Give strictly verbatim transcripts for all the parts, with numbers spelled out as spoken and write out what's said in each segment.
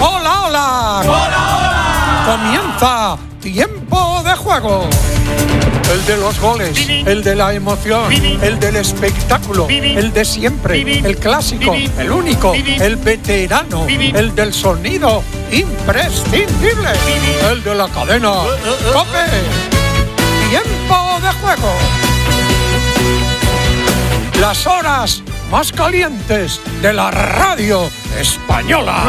¡Hola, hola! ¡Hola, hola! Comienza Tiempo de Juego. El de los goles, Vivi. el de la emoción, Vivi. el del espectáculo, Vivi. el de siempre, Vivi. el clásico, Vivi. el único, Vivi. el veterano, Vivi. el del sonido imprescindible, Vivi. el de la cadena. uh, uh. ¡Cope! Tiempo de Juego. Las horas más calientes de la radio española.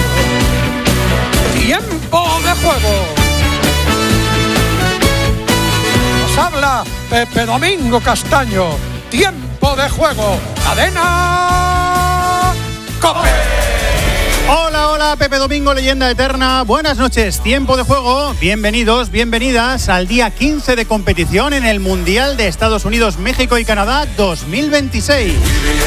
Tiempo de Juego. Nos habla Pepe Domingo Castaño. Tiempo de Juego. Cadena COPE. Hola, hola, Pepe Domingo, leyenda eterna. Buenas noches, Tiempo de Juego. Bienvenidos, bienvenidas al día quince de competición en el Mundial de Estados Unidos, México y Canadá dos mil veintiséis.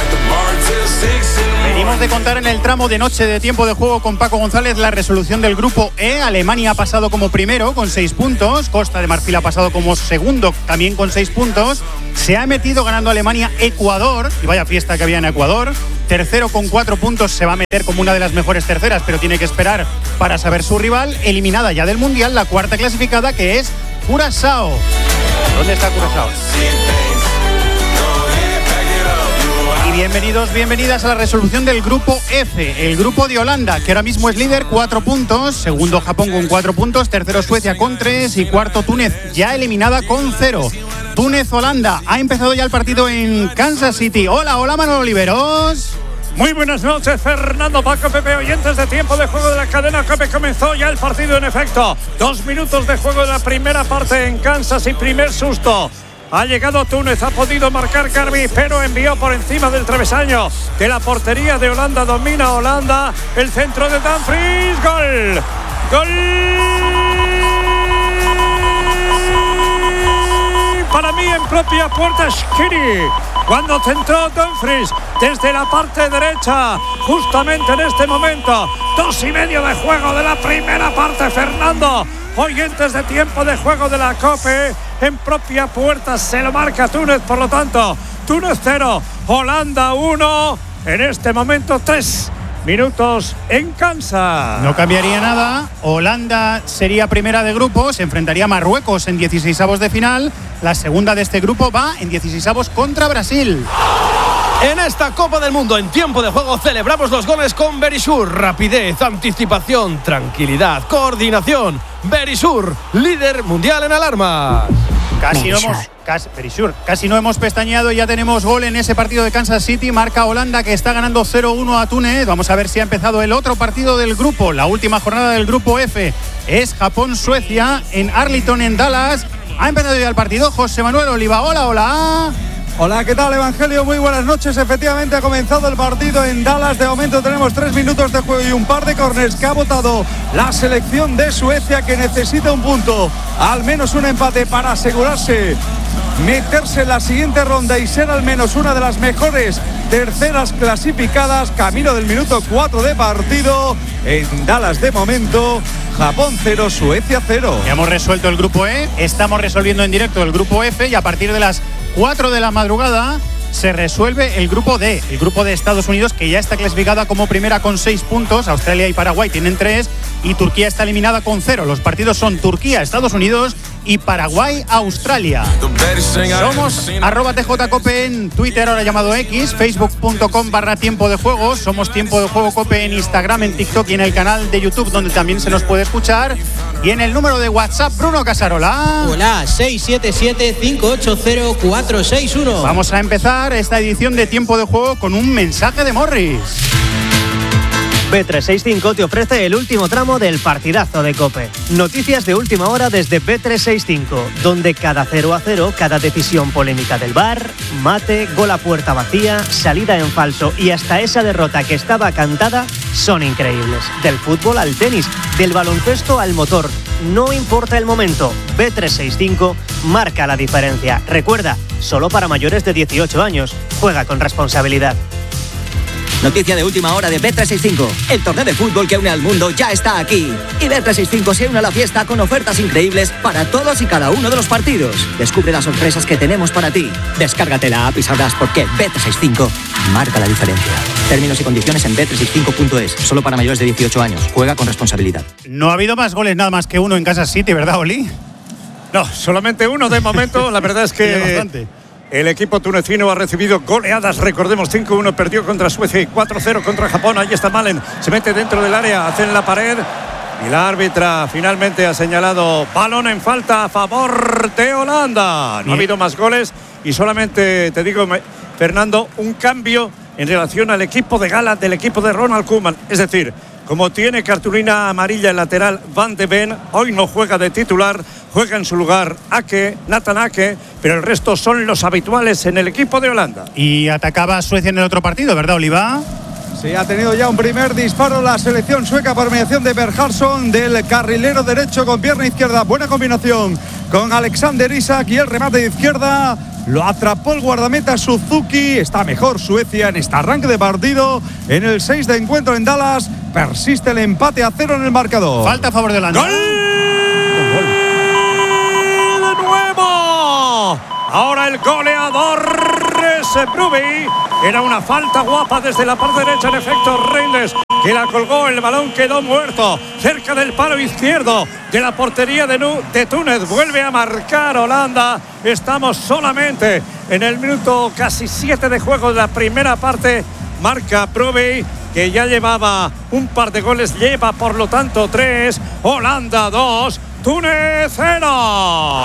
Venimos de contar en el tramo de noche de Tiempo de Juego con Paco González la resolución del grupo E. Alemania ha pasado como primero con seis puntos. Costa de Marfil ha pasado como segundo también con seis puntos. Se ha metido ganando Alemania Ecuador. Y vaya fiesta que había en Ecuador. Tercero con cuatro puntos, se va a meter como una de las mejores terceras, pero tiene que esperar para saber su rival. Eliminada ya del Mundial, la cuarta clasificada, que es Curazao. ¿Dónde está Curazao? Y bienvenidos, bienvenidas a la resolución del grupo F, el grupo de Holanda, que ahora mismo es líder, cuatro puntos. Segundo Japón con cuatro puntos, tercero Suecia con tres y cuarto Túnez, ya eliminada con cero. Túnez-Holanda, ha empezado ya el partido en Kansas City. Hola, hola, Manuel Oliveros. Muy buenas noches, Fernando, Paco, Pepe, oyentes de Tiempo de Juego de la cadena COPE. Comenzó ya el partido en efecto. Dos minutos de juego de la primera parte en Kansas y primer susto. Ha llegado Túnez, ha podido marcar Garbi, pero envió por encima del travesaño de la portería de Holanda. Domina Holanda, el centro de Dumfries, gol, gol para mí en propia puerta. Shkiri, cuando centró Dumfries desde la parte derecha, justamente en este momento. Dos y medio de juego de la primera parte, Fernando. Oyentes de Tiempo de Juego de la COPE, en propia puerta se lo marca Túnez, por lo tanto, Túnez cero, Holanda uno, en este momento tres minutos en Kansas. No cambiaría nada, Holanda sería primera de grupo, se enfrentaría a Marruecos en dieciseisavos de final, la segunda de este grupo va en dieciseisavos contra Brasil. En esta Copa del Mundo, en Tiempo de Juego, celebramos los goles con Verisur. Rapidez, anticipación, tranquilidad, coordinación. Verisur, líder mundial en alarmas. Casi no, hemos, casi, Verisur, casi no hemos pestañeado y ya tenemos gol en ese partido de Kansas City. Marca Holanda, que está ganando cero uno a Túnez. Vamos a ver si ha empezado el otro partido del grupo. La última jornada del grupo F es Japón-Suecia en Arlington, en Dallas. Ha empezado ya el partido. José Manuel Oliva, hola, hola. Hola, ¿qué tal, Evangelio? Muy buenas noches. Efectivamente ha comenzado el partido en Dallas. De momento tenemos tres minutos de juego y un par de corners que ha votado la selección de Suecia, que necesita un punto, al menos un empate, para asegurarse meterse en la siguiente ronda y ser al menos una de las mejores terceras clasificadas. Camino del minuto cuatro de partido en Dallas de momento. Japón cero, Suecia cero. Ya hemos resuelto el grupo E, estamos resolviendo en directo el grupo F y a partir de las cuatro de la madrugada se resuelve el grupo D, el grupo de Estados Unidos, que ya está clasificada como primera con seis puntos. Australia y Paraguay tienen tres y Turquía está eliminada con cero. Los partidos son Turquía, Estados Unidos y Paraguay, Australia. Somos arroba tjcope en Twitter, ahora llamado X, facebook.com barra Tiempo de Juego. Somos Tiempo de Juego Cope en Instagram, en TikTok y en el canal de YouTube, donde también se nos puede escuchar. Y en el número de WhatsApp, Bruno Casarola. Hola, seis siete siete, cinco ocho cero, cuatro seis uno. Vamos a empezar esta edición de Tiempo de Juego con un mensaje de Morris. B trescientos sesenta y cinco te ofrece el último tramo del partidazo de COPE. Noticias de última hora desde B trescientos sesenta y cinco, donde cada cero a cero, cada decisión polémica del V A R, mate, gol a puerta vacía, salida en falso y hasta esa derrota que estaba cantada son increíbles. Del fútbol al tenis, del baloncesto al motor, no importa el momento, B trescientos sesenta y cinco marca la diferencia. Recuerda, solo para mayores de dieciocho años, juega con responsabilidad. Noticia de última hora de Bet trescientos sesenta y cinco. El torneo de fútbol que une al mundo ya está aquí. Y Bet trescientos sesenta y cinco se une a la fiesta con ofertas increíbles para todos y cada uno de los partidos. Descubre las sorpresas que tenemos para ti. Descárgate la app y sabrás por qué Bet trescientos sesenta y cinco marca la diferencia. Términos y condiciones en bet trescientos sesenta y cinco punto es. Solo para mayores de dieciocho años. Juega con responsabilidad. No ha habido más goles nada más que uno en Kansas City, ¿verdad, Oli? No, solamente uno de momento. La verdad es que el equipo tunecino ha recibido goleadas. Recordemos, cinco uno perdió contra Suecia y cuatro cero contra Japón. Ahí está Malen, se mete dentro del área, hace en la pared. Y la árbitra finalmente ha señalado balón en falta a favor de Holanda. No ha habido más goles y solamente, te digo, Fernando, un cambio en relación al equipo de gala del equipo de Ronald Koeman. Es decir, como tiene cartulina amarilla el lateral Van de Ven, hoy no juega de titular, juega en su lugar Ake, Nathan Ake, pero el resto son los habituales en el equipo de Holanda. Y atacaba a Suecia en el otro partido, ¿verdad, Oliva? Sí, ha tenido ya un primer disparo la selección sueca por mediación de Berhardsson, del carrilero derecho con pierna izquierda. Buena combinación con Alexander Isak y el remate de izquierda lo atrapó el guardameta Suzuki. Está mejor Suecia en este arranque de partido. En el seis de encuentro en Dallas persiste el empate a cero en el marcador. Falta a favor de Holanda. ¡Gol! ¡De nuevo! Ahora el goleador es Brubey. Era una falta guapa desde la parte derecha, en efecto, Reinders, que la colgó, el balón quedó muerto cerca del palo izquierdo de la portería de, Nu- de Túnez. Vuelve a marcar Holanda. Estamos solamente en el minuto casi siete de juego de la primera parte. Marca Brubey, que ya llevaba un par de goles, lleva por lo tanto tres. Holanda dos, Túnez cero.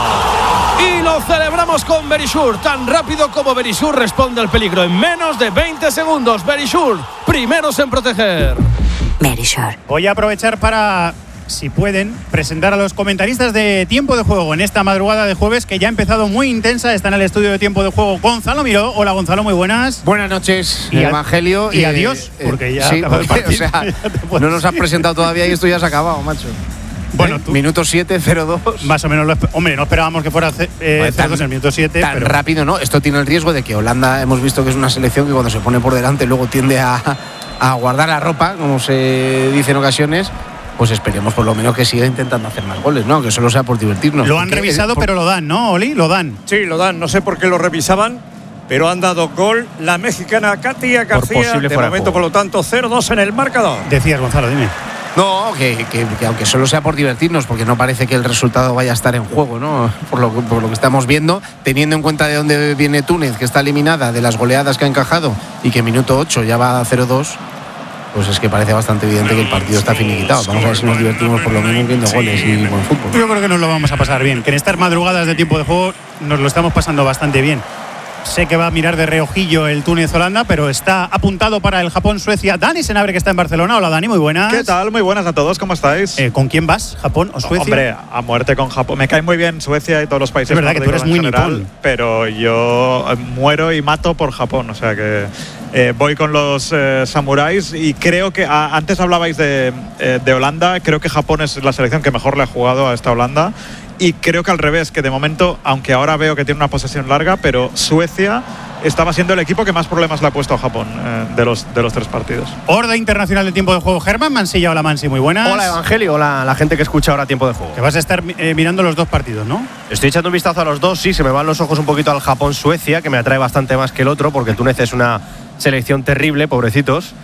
Y lo celebramos con Berisur. Tan rápido como Berisur responde al peligro en menos de veinte segundos. Berisur, primeros en proteger. Berisur. Voy a aprovechar para, si pueden, presentar a los comentaristas de Tiempo de Juego en esta madrugada de jueves, que ya ha empezado muy intensa. Está en el estudio de Tiempo de Juego Gonzalo Miró. Hola, Gonzalo, muy buenas. Buenas noches, y Eh, Evangelio. y Y adiós, eh, porque ya sí, acaba el porque, partido. o sea, Ya te puedes no nos has ir. presentado todavía y esto ya se ha acabado, macho. Bueno, ¿Eh? tú- Minuto siete, cero dos. Más o menos lo esp- Hombre, no esperábamos que fuera eh, Joder, cero dos en el minuto siete. Tan pero rápido, ¿no? Esto tiene el riesgo de que Holanda, hemos visto que es una selección que cuando se pone por delante luego tiende a, a guardar la ropa, como se dice en ocasiones. Pues esperemos por lo menos que siga intentando hacer más goles, ¿no? Que solo sea por divertirnos. Lo han Porque, revisado, eh, por- pero lo dan, ¿no, Oli? Lo dan. Sí, lo dan. No sé por qué lo revisaban, pero han dado gol la mexicana Katia García. posible De fuera de momento, juego. por lo tanto, cero dos en el marcador. Decías, Gonzalo, dime. No, que, que- que aunque solo sea por divertirnos, porque no parece que el resultado vaya a estar en juego, ¿no? Por lo, que- por lo que estamos viendo, teniendo en cuenta de dónde viene Túnez, que está eliminada, de las goleadas que ha encajado y que minuto ocho ya va a cero dos, pues es que parece bastante evidente que el partido está finiquitado. Vamos a ver si nos divertimos por lo menos viendo goles y buen fútbol. Yo creo que nos lo vamos a pasar bien. Que en estas madrugadas de Tiempo de Juego nos lo estamos pasando bastante bien. Sé que va a mirar de reojillo el Túnez-Holanda, pero está apuntado para el Japón-Suecia. Dani Senabre, que está en Barcelona. Hola, Dani, muy buenas. ¿Qué tal? Muy buenas a todos, ¿cómo estáis? Eh, ¿Con quién vas? ¿Japón o Suecia? Hombre, a muerte con Japón. Me cae muy bien Suecia y todos los países. Es verdad que tú eres nórdicos muy en general, nipón. pero yo eh, muero y mato por Japón. O sea que eh, voy con los eh, samuráis y creo que a, antes hablabais de, eh, de Holanda. Creo que Japón es la selección que mejor le ha jugado a esta Holanda. Y creo que al revés, que de momento, aunque ahora veo que tiene una posesión larga, pero Suecia estaba siendo el equipo que más problemas le ha puesto a Japón eh, de, los, de los tres partidos. Horda Internacional de Tiempo de Juego. Germán Mansilla, hola Mansi, muy buenas. Hola Evangelio, hola a la gente que escucha ahora Tiempo de Juego. Que vas a estar eh, mirando los dos partidos, ¿no? Estoy echando un vistazo a los dos, sí, se me van los ojos un poquito al Japón-Suecia, que me atrae bastante más que el otro, porque el Túnez es una selección terrible, pobrecitos.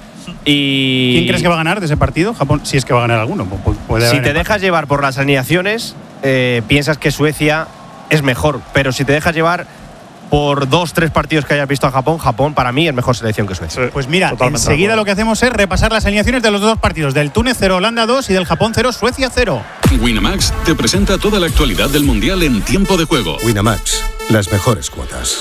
Y ¿Quién crees que va a ganar de ese partido? Japón, si es que va a ganar alguno. Pu- puede si haber te empate. dejas llevar por las alineaciones, eh, piensas que Suecia es mejor, pero si te dejas llevar por dos, tres partidos que hayas visto a Japón, Japón para mí es mejor selección que Suecia. Pues mira, enseguida lo que hacemos es repasar las alineaciones de los dos partidos, del Túnez cero, Holanda dos y del Japón cero, Suecia cero. Winamax te presenta toda la actualidad del Mundial en Tiempo de Juego. Winamax, las mejores cuotas.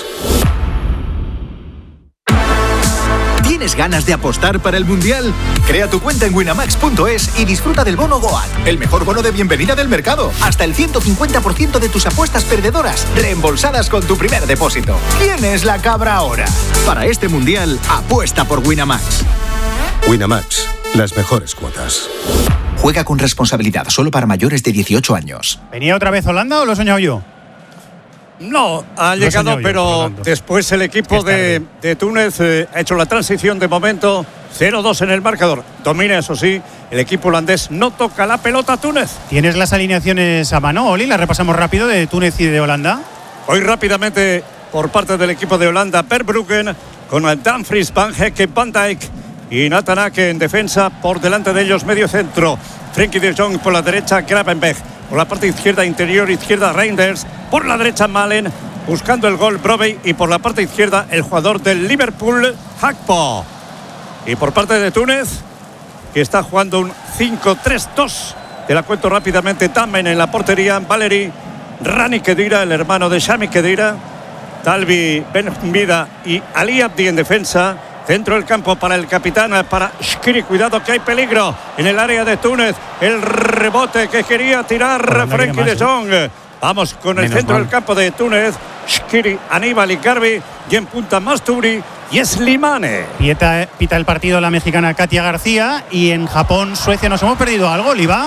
¿Tienes ganas de apostar para el Mundial? Crea tu cuenta en winamax punto es y disfruta del bono Goat, el mejor bono de bienvenida del mercado. Hasta el ciento cincuenta por ciento de tus apuestas perdedoras reembolsadas con tu primer depósito. ¿Quién es la cabra ahora? Para este Mundial, apuesta por Winamax. Winamax, las mejores cuotas. Juega con responsabilidad, solo para mayores de dieciocho años. ¿Venía otra vez Holanda o lo he soñado yo? No, ha Lo he soñado llegado, yo, pero por lo tanto. después el equipo Es tarde. de, de Túnez eh, ha hecho la transición de momento cero dos en el marcador. Domina, eso sí, el equipo holandés. No toca la pelota Túnez. ¿Tienes las alineaciones a mano, Oli? Las repasamos rápido de Túnez y de Holanda. Hoy rápidamente por parte del equipo de Holanda, Verbruggen con Dumfries, Van Hekken, Van Dijk y Nathan Ake en defensa. Por delante de ellos medio centro, Frenkie de Jong por la derecha, Gravenberch por la parte izquierda, interior izquierda, Reinders por la derecha, Malen buscando el gol, Brobbey, y por la parte izquierda el jugador del Liverpool, Gakpo. Y por parte de Túnez, que está jugando un cinco tres dos, te la cuento rápidamente. Tamen en la portería, Valeri, Rani Khedira, el hermano de Sami Khedira, Talbi Ben Vida y Ali Abdi en defensa. Centro del campo para el capitán, para Shqiri. Cuidado que hay peligro en el área de Túnez. El rebote que quería tirar Frenkie de Jong. Vamos con el Menos centro mal. del campo de Túnez. Shqiri, Aníbal y Garbi. Y en punta Masturi y Slimane. Pita, pita el partido la mexicana Katia García. Y en Japón, Suecia, ¿nos hemos perdido algo, Oliva?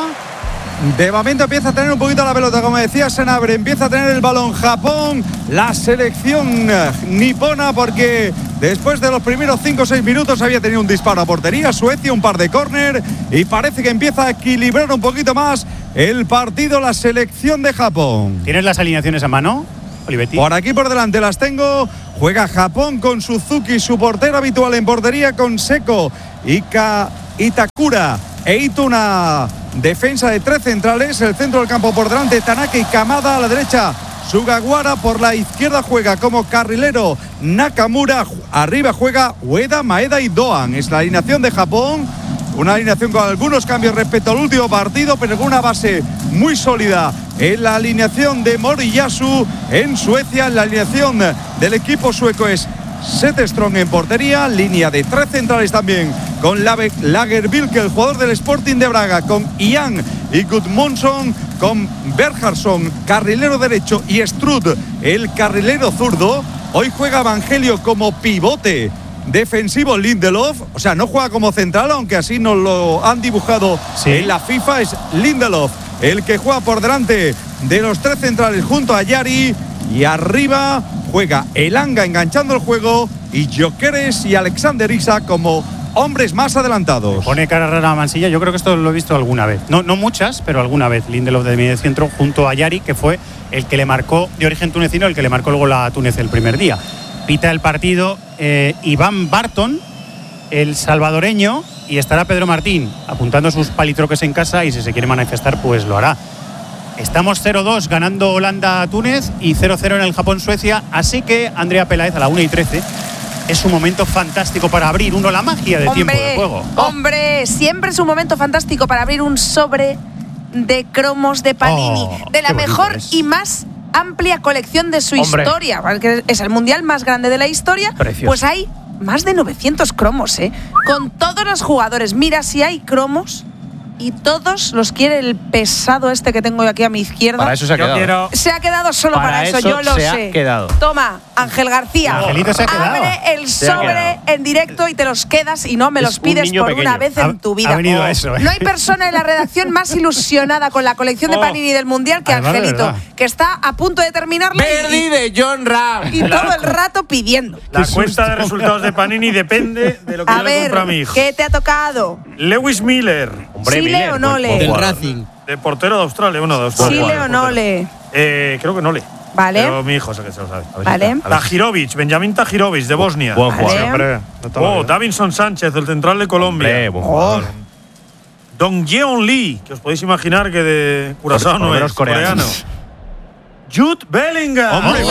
De momento empieza a tener un poquito la pelota, como decía Senabre, empieza a tener el balón Japón, la selección nipona, porque después de los primeros cinco o seis minutos había tenido un disparo a portería, Suecia un par de córner y parece que empieza a equilibrar un poquito más el partido la selección de Japón. ¿Tienes las alineaciones a mano, Olivetti? Por aquí por delante las tengo. Juega Japón con Suzuki, su portero habitual en portería, con Seko, Ika, Itakura e Ituna. Defensa de tres centrales, el centro del campo por delante, Tanaka y Kamada. A la derecha, Sugawara. Por la izquierda juega como carrilero Nakamura. Arriba juega Ueda, Maeda y Doan. Es la alineación de Japón. Una alineación con algunos cambios respecto al último partido, pero con una base muy sólida en la alineación de Moriyasu. En Suecia, la alineación del equipo sueco es Zetterström en portería, línea de tres centrales también con Lagerbilke, el jugador del Sporting de Braga, con Ian y Gudmundsson, con Bergharsson, carrilero derecho, y Strud, el carrilero zurdo. Hoy juega Evangelio como pivote defensivo, Lindelof, o sea, no juega como central, aunque así nos lo han dibujado sí. en la FIFA. Es Lindelof el que juega por delante de los tres centrales junto a Yari, y arriba juega Elanga enganchando el juego y Gyökeres y Alexander Isak como hombres más adelantados. Me pone cara rara a Mansilla. Yo creo que esto lo he visto alguna vez. No, no muchas, pero alguna vez. Lindelof de medio centro junto a Yari, que fue el que le marcó, de origen tunecino, el que le marcó el gol a Túnez el primer día. Pita el partido eh, Iván Barton, el salvadoreño, y estará Pedro Martín apuntando sus palitroques en casa, y si se quiere manifestar, pues lo hará. Estamos cero dos ganando Holanda a Túnez y cero cero en el Japón-Suecia, así que Andrea Peláez a la una y trece es un momento fantástico para abrir uno la magia de hombre, tiempo de juego. Hombre, siempre es un momento fantástico para abrir un sobre de cromos de Panini, oh, de la mejor y más amplia colección de su hombre. historia, porque es el mundial más grande de la historia. Precioso. Pues hay más de novecientos cromos, ¿eh? Con todos los jugadores. Mira, si hay cromos y todos los quiere el pesado este que tengo yo aquí a mi izquierda. Para eso se ha Yo quedado. quiero- Se ha quedado solo para, Para eso, eso yo lo se ha sé. quedado. Toma, Ángel García. Angelito se ha quedado. Abre el Se ha sobre quedado. en directo y te los quedas y no me Es los un pides niño por una pequeño. vez Ha- en tu vida. ha venido a eso, ¿eh? No hay persona en la redacción más ilusionada con la colección de Oh. Panini del Mundial que Además, de Angelito, verdad. que está a punto de terminarlo y, Verdi de John Ram. y todo el rato pidiendo. La cuenta de resultados de Panini depende de lo que A yo le ver, compro a mi hijo. ¿qué te ha tocado? Lewis Miller, Hombre, ¿Sí Miller, le o no buen le? jugador. Del Racing. de portero de Australia, uno de ¿Sí Australia. le o no le? Eh, creo que no le. Vale. Pero mi hijo sé que se lo sabe. A ver si Vale. está. Tajirovic, Benjamín Tajirovic de Bosnia. Buen Vale. jugador. Hombre, no está mal, Oh, ¿eh? Davinson Sánchez, el central de Colombia. Hombre, buen jugador. Dong Yeon Lee, que os podéis imaginar que de Curazao Por- por no lo es menos coreano. Jude Bellingham. Hombre,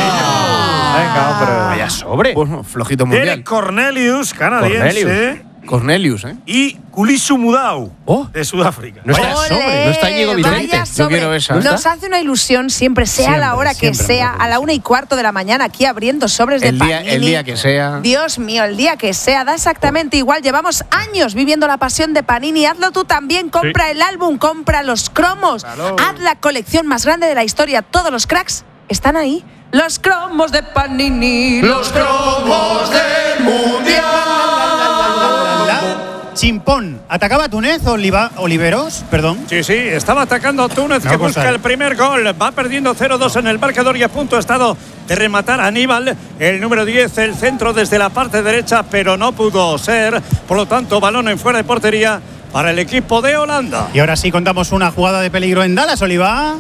Venga, hombre. Vaya sobre. Bueno, flojito mundial. Derek Cornelius, canadiense. Cornelius. Cornelius, ¿eh? Y Kulisu Mudau, Oh. de Sudáfrica. No está Ole, sobre. No está Íñigo Vicente. vaya Yo sobre. quiero esa. Nos hace una ilusión siempre, sea Siempre, la hora que siempre sea, me hace a la una y cuarto de la mañana, aquí abriendo sobres El de día, Panini. el día que sea. Dios mío, el día que sea, da exactamente igual. Llevamos años viviendo la pasión de Panini. Hazlo tú también. Compra el álbum, compra los cromos. Haz la colección más grande de la historia. Todos los cracks están ahí. Los cromos de Panini. Los cromos del Mundial. Chimpón. ¿Atacaba Túnez o Oliva, Oliveros? Perdón. Sí, sí, estaba atacando Túnez, No, que pues, busca el primer gol. Va perdiendo cero dos en el marcador y a punto ha estado de rematar a Aníbal, el número diez, el centro desde la parte derecha, pero no pudo ser. Por lo tanto, balón en fuera de portería para el equipo de Holanda. Y ahora sí contamos una jugada de peligro en Dallas, Oliva.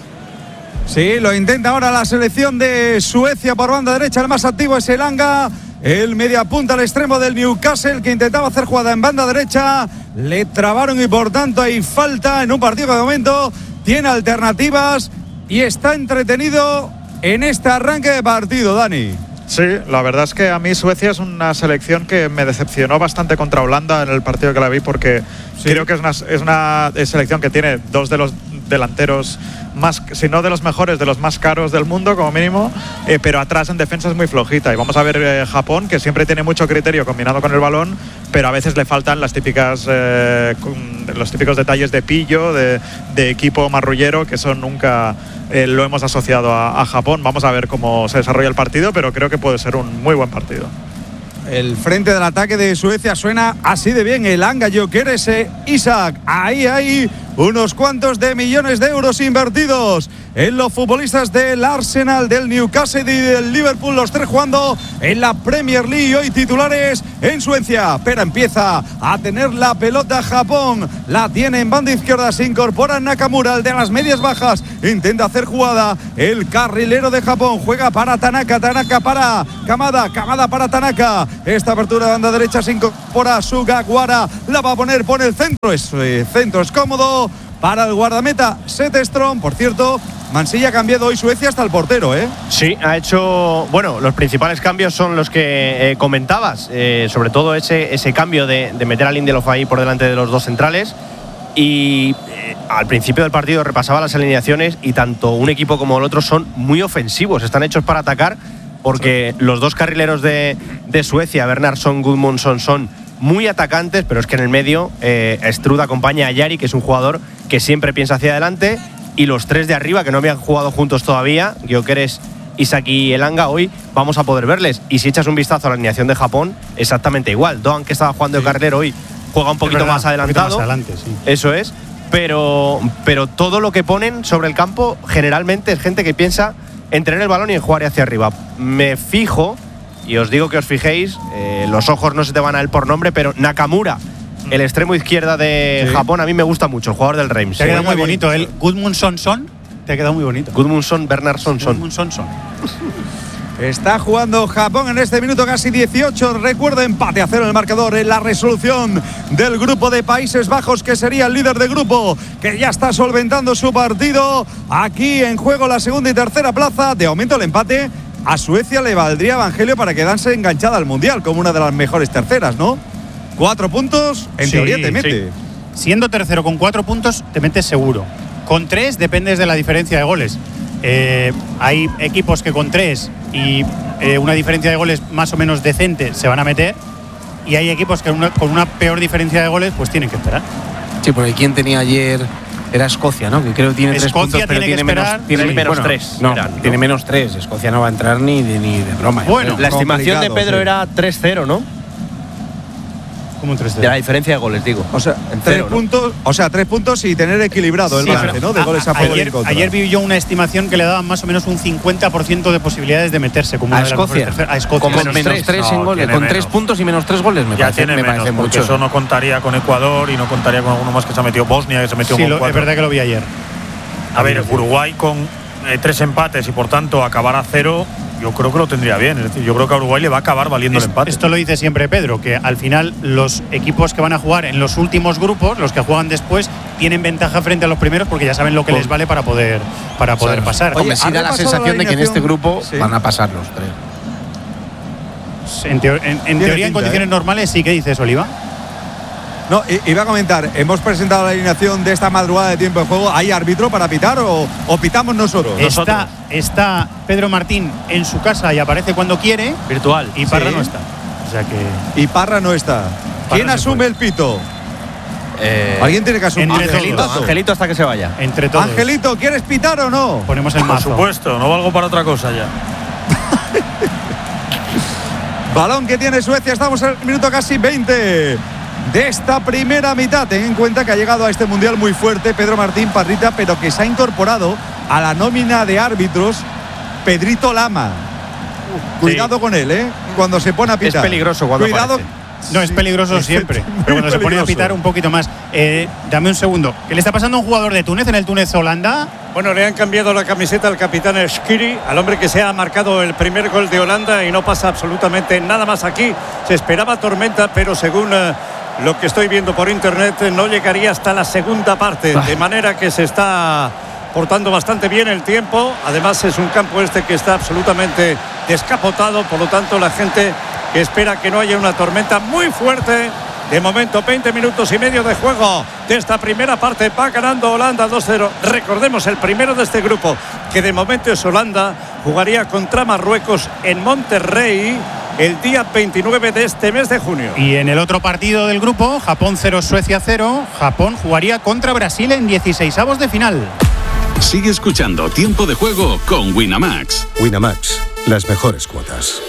Sí, lo intenta ahora la selección de Suecia por banda derecha. El más activo es Elanga, el mediapunta al extremo del Newcastle, que intentaba hacer jugada en banda derecha. Le trabaron y por tanto hay falta en un partido que de momento tiene alternativas y está entretenido en este arranque de partido, Dani. Sí, la verdad es que a mí Suecia es una selección que me decepcionó bastante contra Holanda en el partido que la vi, porque sí. creo que es una, es una selección que tiene dos de los delanteros más, si no de los mejores, de los más caros del mundo como mínimo, eh, pero atrás en defensa es muy flojita. Y vamos a ver eh, Japón, que siempre tiene mucho criterio combinado con el balón, pero a veces le faltan las típicas eh, los típicos detalles de pillo, de, de equipo marrullero, que eso nunca eh, lo hemos asociado a, a Japón. Vamos a ver cómo se desarrolla el partido, pero creo que puede ser un muy buen partido. El frente del ataque de Suecia suena así de bien. Elanga, Gyökeres, Isak. Ahí hay unos cuantos de millones de euros invertidos en los futbolistas del Arsenal, del Newcastle y del Liverpool, los tres jugando en la Premier League, hoy titulares en Suecia. Pero empieza a tener la pelota Japón, la tiene en banda izquierda, se incorpora Nakamura, el de las medias bajas, intenta hacer jugada, el carrilero de Japón juega para Tanaka, Tanaka para Kamada, Kamada para Tanaka, esta apertura de banda derecha se incorpora Sugawara, la va a poner, pone el centro, es, eh, centro es cómodo para el guardameta Zetterström. Por cierto, Mansilla ha cambiado hoy Suecia hasta el portero, ¿eh? Sí, ha hecho… Bueno, los principales cambios son los que eh, comentabas. Eh, sobre todo ese, ese cambio de, de meter a Lindelof ahí por delante de los dos centrales. Y eh, al principio del partido repasaba las alineaciones y tanto un equipo como el otro son muy ofensivos. Están hechos para atacar porque sí. Los dos carrileros de, de Suecia, Bernhardsson, Gudmundsson, son muy atacantes, pero es que en el medio eh, Struth acompaña a Jari, que es un jugador que siempre piensa hacia adelante, y los tres de arriba que no habían jugado juntos todavía, Gyökeres, Isak y Elanga, hoy vamos a poder verles. Y si echas un vistazo a la alineación de Japón, exactamente igual. Doan, que estaba jugando sí. de carrilero hoy, juega un poquito verdad, más adelantado. Un poquito más adelante, sí. Eso es. Pero, pero todo lo que ponen sobre el campo generalmente es gente que piensa en tener el balón y en jugar hacia arriba. Me fijo, y os digo que os fijéis, eh, los ojos no se te van a él por nombre, pero Nakamura, el extremo izquierda de sí. Japón, a mí me gusta mucho, el jugador del Reims. Te ha quedado muy bonito, el Gudmundsson, te ha quedado muy bonito. Gudmundsson, Bernhardsson. Gudmundsson. Está jugando Japón en este minuto casi dieciocho. Recuerda, empate a cero en el marcador en la resolución del grupo de Países Bajos, que sería el líder de grupo, que ya está solventando su partido. Aquí en juego la segunda y tercera plaza. De momento el empate a Suecia le valdría, Evangelio, para quedarse enganchada al Mundial como una de las mejores terceras, ¿no? Cuatro puntos, en sí, teoría te mete. Sí. Siendo tercero con cuatro puntos, te metes seguro. Con tres dependes de la diferencia de goles. Eh, hay equipos que con tres y eh, una diferencia de goles más o menos decente se van a meter, y hay equipos que una, con una peor diferencia de goles pues tienen que esperar. Sí, porque quien tenía ayer era Escocia, ¿no? Que creo que tiene Escocia tres puntos, pero tiene, tiene menos, tiene menos bueno, tres. No, eran, ¿no? tiene menos tres. Escocia no va a entrar ni de, ni de broma. Bueno, la estimación de Pedro sí. era tres cero, ¿no? Como un tres cero. De la diferencia de goles, digo. O sea, en tres cero, puntos, ¿no? O sea, tres puntos y tener equilibrado el sí, balance, ¿no? De a, goles a favor ayer, y contra. ayer vi yo una estimación que le daban más o menos un cincuenta por ciento de posibilidades de meterse como a una de Escocia. Las a Escocia. Con menos, menos tres, tres en goles, con menos. tres puntos y menos tres goles me ya parece, tiene me menos, parece porque mucho. eso no contaría con Ecuador y no contaría con alguno más que se ha metido. Bosnia, que se metió sí, con lo, cuatro. es verdad que lo vi ayer. A ver, Uruguay con eh, tres empates y por tanto acabar a cero, yo creo que lo tendría bien. Es decir, yo creo que a Uruguay le va a acabar valiendo es, el empate. Esto lo dice siempre Pedro, que al final los equipos que van a jugar en los últimos grupos, los que juegan después, tienen ventaja frente a los primeros porque ya saben lo que les vale para poder, para poder pasar. Oye, sí da la sensación de que en este grupo sí. van a pasar los tres. En, teo en, en teoría, en condiciones ¿eh? normales, sí. ¿Qué dices, Oliva? No, iba a comentar, hemos presentado la alineación de esta madrugada de tiempo de juego. ¿Hay árbitro para pitar o, o pitamos nosotros? Está, nosotros. está Pedro Martín en su casa y aparece cuando quiere. Virtual. Y Parra sí. no está. O sea que… Y Parra no está. Parra ¿Quién asume el pito? Eh, Alguien tiene que asumir. Angelito, Angelito hasta que se vaya. Entre todos. Angelito, ¿quieres pitar o no? Ponemos el mazo. Por supuesto, no valgo para otra cosa ya. Balón que tiene Suecia, estamos en el minuto casi veinte de esta primera mitad. Ten en cuenta que ha llegado a este mundial muy fuerte Pedro Martín Parrita, pero que se ha incorporado a la nómina de árbitros Pedrito Lama. Uh, cuidado sí. con él, ¿eh? Cuando se pone a pitar. Es peligroso cuando Cuidado. aparece. No, es peligroso es siempre, pero cuando se pone a pitar un poquito más. Eh, dame un segundo. ¿Qué le está pasando a un jugador de Túnez en el Túnez-Holanda? Bueno, le han cambiado la camiseta al capitán Shqiri, al hombre que se ha marcado el primer gol de Holanda, y no pasa absolutamente nada más aquí. Se esperaba tormenta, pero según eh, lo que estoy viendo por internet, eh, no llegaría hasta la segunda parte, de manera que se está portando bastante bien el tiempo. Además es un campo este que está absolutamente descapotado, por lo tanto la gente que espera que no haya una tormenta muy fuerte. De momento, veinte minutos y medio de juego de esta primera parte. Va ganando Holanda dos cero. Recordemos, el primero de este grupo, que de momento es Holanda, jugaría contra Marruecos en Monterrey el día veintinueve de este mes de junio. Y en el otro partido del grupo, Japón cero, Suecia cero, Japón jugaría contra Brasil en dieciseisavos de final. Sigue escuchando Tiempo de Juego con Winamax. Winamax, las mejores cuotas.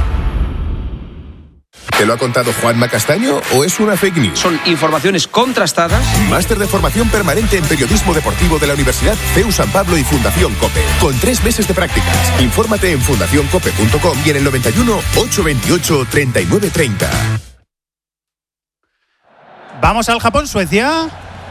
¿Te lo ha contado Juanma Castaño o es una fake news? Son informaciones contrastadas. Máster de formación permanente en periodismo deportivo de la Universidad C E U San Pablo y Fundación COPE. Con tres meses de prácticas. Infórmate en fundación cope punto com y en el noventa y uno, ochocientos veintiocho, treinta y nueve treinta. Vamos al Japón-Suecia.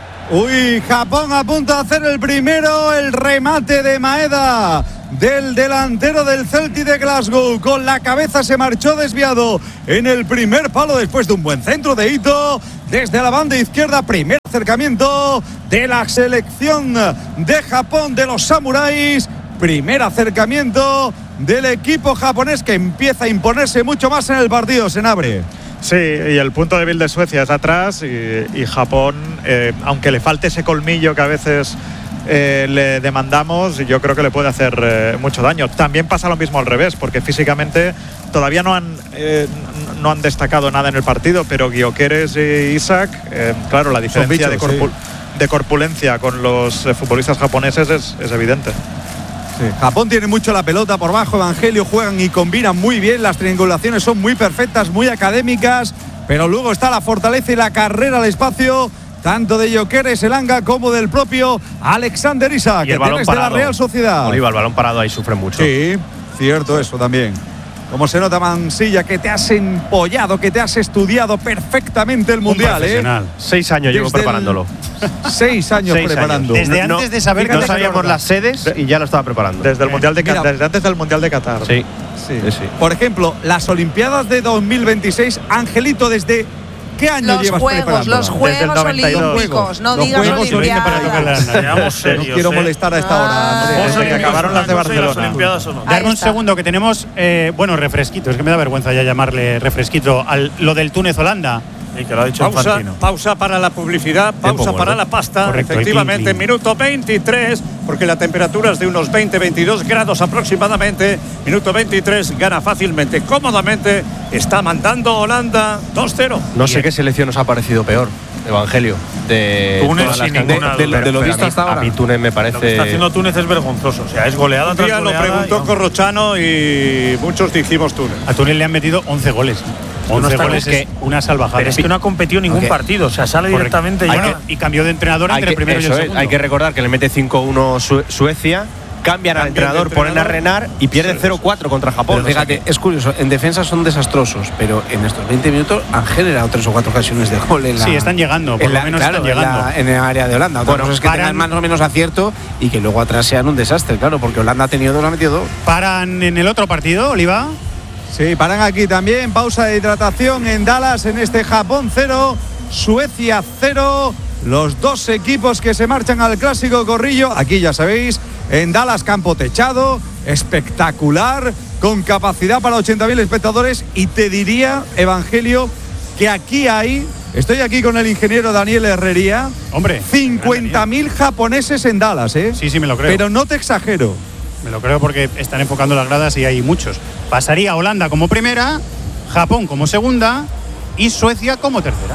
Uy, Japón a punto de hacer el primero, el remate de Maeda, del delantero del Celtic de Glasgow. Con la cabeza se marchó desviado en el primer palo después de un buen centro de Ito. Desde la banda izquierda, primer acercamiento de la selección de Japón, de los samuráis. Primer acercamiento del equipo japonés, que empieza a imponerse mucho más en el partido. Se abre. Sí, y el punto débil de Suecia es atrás, y, y Japón, eh, aunque le falte ese colmillo que a veces eh, le demandamos, yo creo que le puede hacer eh, mucho daño. También pasa lo mismo al revés, porque físicamente todavía no han, eh, no han destacado nada en el partido, pero Gyökeres y Isak, eh, claro, la diferencia bichos, de, corpul sí. de corpulencia con los eh, futbolistas japoneses es, es evidente. Sí. Japón tiene mucho la pelota por bajo, Evangelio, juegan y combinan muy bien, las triangulaciones son muy perfectas, muy académicas, pero luego está la fortaleza y la carrera al espacio, tanto de Gyökeres Elanga como del propio Alexander Isak, que tienes de la Real Sociedad. Oliva, el balón parado ahí sufre mucho. Sí, cierto eso también. Como se nota, Mansilla, que te has empollado, que te has estudiado perfectamente el Mundial, ¿eh? Seis años llevo preparándolo. Seis años Seis preparando. Años. Desde no, antes de saber que no sabíamos las sedes y ya lo estaba preparando. Desde el mundial de Qatar, desde antes del Mundial de Qatar. Sí. Sí. sí, sí. Por ejemplo, las Olimpiadas de dos mil veintiséis, Angelito, ¿desde qué año los llevas juegos, los Juegos Olímpicos, no los digas Juegos Olimpiadas. No quiero molestar a esta hora. Ah, desde que acabaron las de Barcelona. Darme un segundo, que tenemos, eh, bueno, refresquito. Es que me da vergüenza ya llamarle refresquito al lo del Túnez-Holanda. Y que lo ha dicho pausa, Infantino. Pausa para la publicidad, pausa para la pasta. Correcto, efectivamente, en minuto veintitrés, porque la temperatura es de unos veinte, veintidós grados aproximadamente. Minuto veintitrés, gana fácilmente, cómodamente. Está mandando Holanda dos cero. No sé qué selección nos ha parecido peor, Evangelio. De Túnez, sin ninguna de, de, de, de lo visto hasta ahora. A mí Túnez me parece. Lo que está haciendo Túnez es vergonzoso. O sea, es goleada tras goleada. Lo preguntó y... Corrochano y muchos dijimos Túnez. A Túnez le han metido once goles. once goles, es que una salvajada. Pero es que no ha competido ningún okay. partido, o sea, sale Correcto. directamente ya. Que, y cambió de entrenador entre el primero y el segundo. Es, hay que recordar que le mete cinco uno Su Suecia, cambian al entrenador, ponen a Renard y pierden cero cuatro contra Japón. Pero fíjate, o sea que... es curioso, en defensa son desastrosos, pero en estos veinte minutos han generado tres o cuatro ocasiones de gol en la, sí, están llegando, por la, lo menos claro, están llegando. En, la, en el área de Holanda. Otra bueno, cosa es que paran, tengan más o menos acierto y que luego atrás sean un desastre, claro, porque Holanda ha tenido dos, ha metido dos. ¿Paran en el otro partido, Oliva? Sí, paran aquí también, pausa de hidratación en Dallas en este Japón cero, Suecia cero, los dos equipos que se marchan al clásico Corrillo, aquí ya sabéis, en Dallas, campo techado, espectacular, con capacidad para ochenta mil espectadores, y te diría, Evangelio, que aquí hay, estoy aquí con el ingeniero Daniel Herrería, hombre, cincuenta mil japoneses en Dallas, ¿eh? Sí, sí, me lo creo. Pero no te exagero. Me lo creo porque están enfocando las gradas y hay muchos. Pasaría Holanda como primera, Japón como segunda y Suecia como tercera.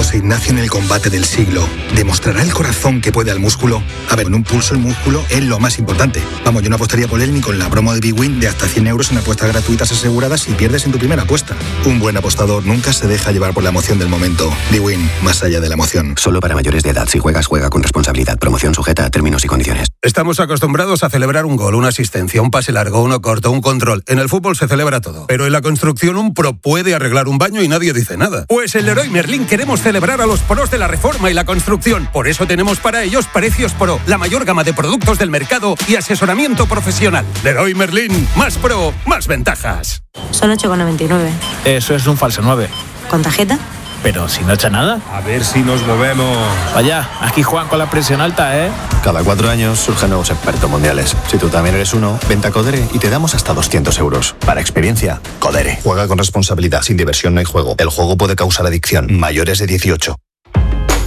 José Ignacio en el combate del siglo. ¿Demostrará el corazón que puede al músculo? A ver, en un pulso el músculo es lo más importante. Vamos, yo no apostaría por él ni con la promo de Big Win de hasta cien euros en apuestas gratuitas aseguradas si pierdes en tu primera apuesta. Un buen apostador nunca se deja llevar por la emoción del momento. Big Win, más allá de la emoción. Solo para mayores de edad. Si juegas, juega con responsabilidad. Promoción sujeta a términos y condiciones. Estamos acostumbrados a celebrar un gol, una asistencia, un pase largo, uno corto, un control. En el fútbol se celebra todo. Pero en la construcción un pro puede arreglar un baño y nadie dice nada. Pues en Leroy Merlin queremos celebrar a los pros de la reforma y la construcción. Por eso tenemos para ellos precios pro, la mayor gama de productos del mercado y asesoramiento profesional. Leroy Merlin, más pro, más ventajas. Son ocho con noventa y nueve. Eso es un falso nueve. ¿Con tarjeta? Pero si no echa nada. A ver si nos movemos. Vaya, aquí juegan con la presión alta, ¿eh? Cada cuatro años surgen nuevos expertos mundiales. Si tú también eres uno, vente a Codere y te damos hasta doscientos euros. Para experiencia, Codere. Juega con responsabilidad. Sin diversión no hay juego. El juego puede causar adicción. Mayores de dieciocho.